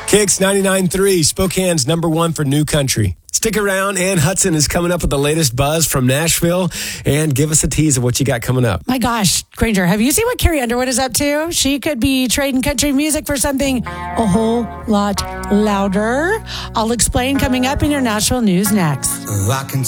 Kicks 99.3, Spokane's number one for new country. Stick around. Ann Hudson is coming up with the latest buzz from Nashville. And give us a tease of what you got coming up. My gosh, Granger, have you seen what Carrie Underwood is up to? She could be trading country music for something a whole lot louder. I'll explain coming up in your Nashville news next.